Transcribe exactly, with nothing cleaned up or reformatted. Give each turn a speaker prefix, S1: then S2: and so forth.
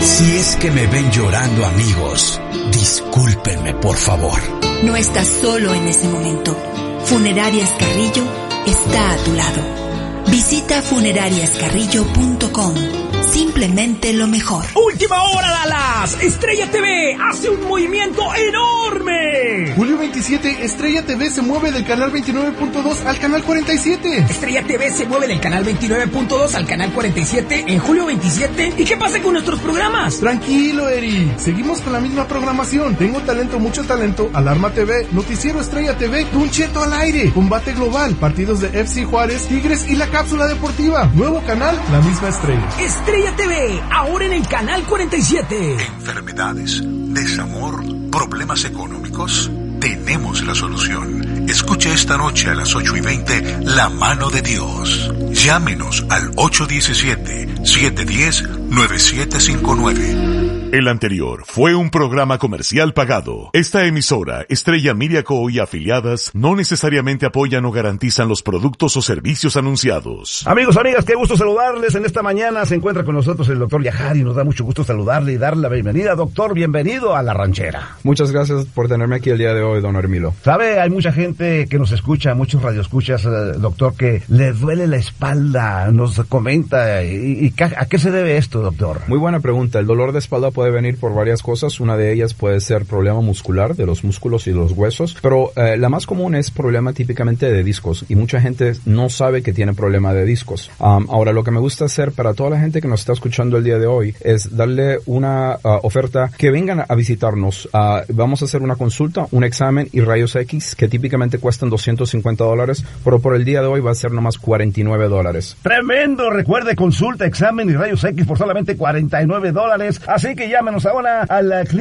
S1: Si es que me ven llorando, amigos, discúlpenme, por favor.
S2: No estás solo en ese momento. Funerarias Carrillo está a tu lado. Visita funerarias carrillo punto com. Simplemente lo mejor.
S3: ¡Última hora, Dallas! Estrella T V hace un movimiento enorme.
S4: Julio veintisiete, Estrella T V se mueve del canal veintinueve punto dos al canal cuarenta y siete.
S3: Estrella T V se mueve del canal veintinueve punto dos al canal cuarenta y siete en julio veintisiete. ¿Y qué pasa con nuestros programas?
S4: Tranquilo, Eri. Seguimos con la misma programación. Tengo talento, mucho talento, Alarma T V, Noticiero Estrella T V, Don Cheto al aire, Combate Global, partidos de F C Juárez, Tigres y la Cápsula Deportiva. Nuevo canal, la misma estrella.
S3: Estrella T V, ahora en el canal cuarenta y siete.
S5: Enfermedades, desamor, problemas económicos. Tenemos la solución. Escuche esta noche a las ocho y veinte La Mano de Dios. Llámenos al ocho uno siete, siete uno cero, nueve siete cinco nueve.
S6: El anterior fue un programa comercial pagado. Esta emisora, Estrella Media Co. y afiliadas, no necesariamente apoyan o garantizan los productos o servicios anunciados.
S7: Amigos, amigas, qué gusto saludarles. En esta mañana se encuentra con nosotros el doctor Yajari. Nos da mucho gusto saludarle y darle la bienvenida. Doctor, bienvenido a La Ranchera.
S8: Muchas gracias por tenerme aquí el día de hoy, don Hermilo.
S7: Sabe, hay mucha gente que nos escucha, muchos radioescuchas, eh, doctor, que le duele la espalda. Nos comenta. ¿Y, y a qué se debe esto, doctor?
S8: Muy buena pregunta. El dolor de espalda puede venir por varias cosas. Una de ellas puede ser problema muscular de los músculos y los huesos, pero eh, la más común es problema típicamente de discos, y mucha gente no sabe que tiene problema de discos. Um, ahora, lo que me gusta hacer para toda la gente que nos está escuchando el día de hoy es darle una uh, oferta que vengan a visitarnos. Uh, vamos a hacer una consulta, un examen y rayos X que típicamente cuestan doscientos cincuenta dólares, pero por el día de hoy va a ser nomás cuarenta y nueve dólares.
S7: Tremendo. Recuerde, consulta, examen y rayos X por solamente cuarenta y nueve dólares. Así que llámenos ahora a la clínica